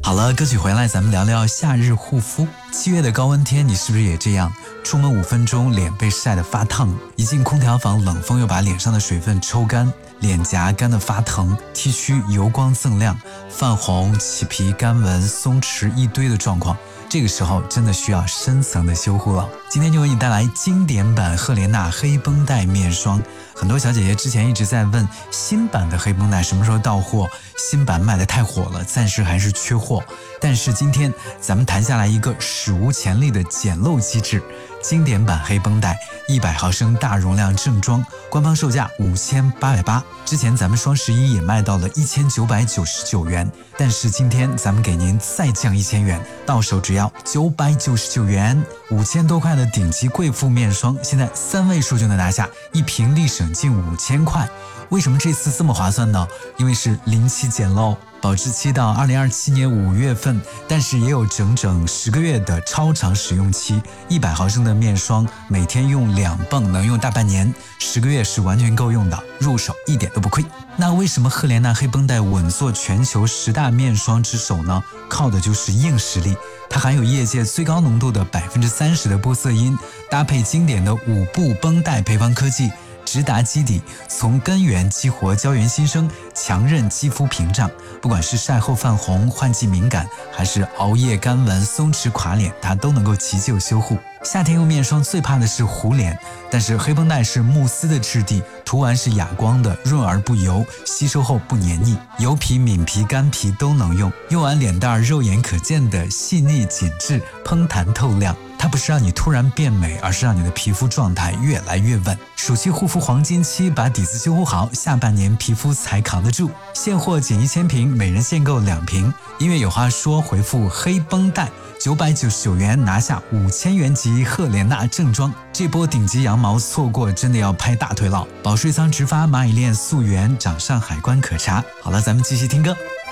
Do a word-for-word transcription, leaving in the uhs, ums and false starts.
好了，歌曲回来，咱们聊聊夏日护肤。七月的高温天，你是不是也这样？出门五分钟，脸被晒得发烫；一进空调房，冷风又把脸上的水分抽干，脸颊干得发疼， T 区油光锃亮，泛红、起皮、干纹、松弛一堆的状况。这个时候真的需要深层的修护了。今天就为你带来经典版赫莲娜黑绷带面霜。很多小姐姐之前一直在问新版的黑绷带什么时候到货，新版卖得太火了，暂时还是缺货。但是今天咱们谈下来一个史无前例的捡漏机制，经典版黑绷带一百毫升大容量正装，官方售价五千八百八，之前咱们双十一也卖到了一千九百九十九元，但是今天咱们给您再降一千元，到手只要九百九十九元，五千多块的顶级贵妇面霜，现在三位数就能拿下，一瓶立省近五千块。为什么这次这么划算呢？因为是零期捡漏，保质期到二零二七年五月份，但是也有整整十个月的超长使用期。一百毫升的面霜，每天用两泵，能用大半年，十个月是完全够用的，入手一点都不亏。那为什么赫莲娜黑绷带稳坐全球十大面霜之首呢？靠的就是硬实力，它含有业界最高浓度的百分之三十的玻色因，搭配经典的五步绷带配方科技，直达基底，从根源激活胶原新生，强韧肌肤屏障。不管是晒后泛红、换季敏感，还是熬夜干纹、松弛垮脸，它都能够急救修护。夏天用面霜最怕的是糊脸，但是黑绷带是慕斯的质地，涂完是哑光的，润而不油，吸收后不黏腻，油皮、敏皮、干皮都能用。用完脸蛋肉眼可见的细腻紧致、嘭弹透亮。它不是让你突然变美，而是让你的皮肤状态越来越稳。暑期护肤黄金期，把底子修护好，下半年皮肤才扛得住。现货仅一千瓶，每人限购两瓶。音乐有话说，回复黑绷带九百九十九元拿下五千元级赫莲娜正装。这波顶级羊毛错过真的要拍大腿了。保税仓直发，蚂蚁链溯源，掌上海关可查。好了，咱们继续听歌。